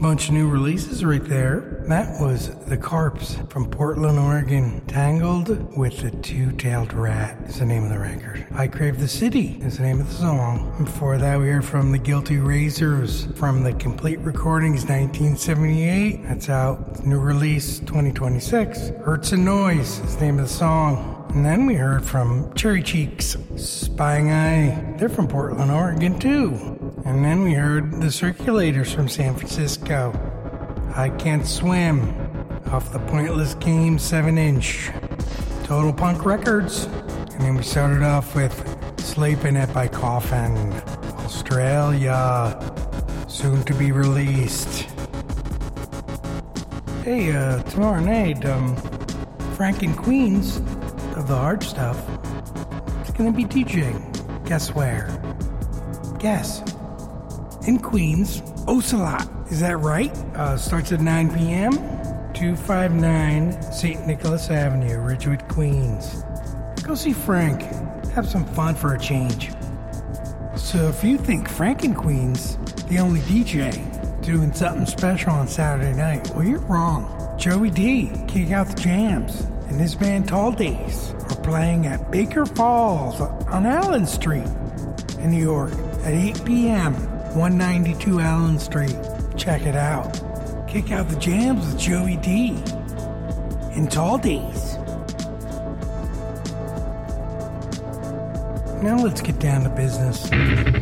Bunch of new releases right there. That was The Carps from Portland, Oregon. Tangled with the Two-Tailed Rat is the name of the record. I Crave the City is the name of the song. Before that, we heard from the Guilty Razors from the Complete Recordings 1978. That's out. New release 2026. Hurts and Noise is the name of the song. And then we heard from Cherry Cheeks, Spying Eye. They're from Portland, Oregon, too. And then we heard the Circulators from San Francisco. I Can't Swim, off the Pointless Game 7-inch. Total Punk Records. And then we started off with Sleeping It by Coffin, Australia, soon to be released. Hey, tomorrow night, Frank and Queens of the Hard Stuff is going to be DJing. Guess where? Guess. In Queens, Ocelot. Is that right? Starts at 9 p.m. 259 St. Nicholas Avenue, Ridgewood, Queens. Go see Frank. Have some fun for a change. So if you think Frank and Queens, the only DJ, doing something special on Saturday night, well, you're wrong. Joey D, Kick Out the Jams, and his band Tall Days are playing at Baker Falls on Allen Street in New York at 8 p.m., 192 Allen Street. Check it out. Kick Out the Jams with Joey D and Tall Days. Now let's get down to business.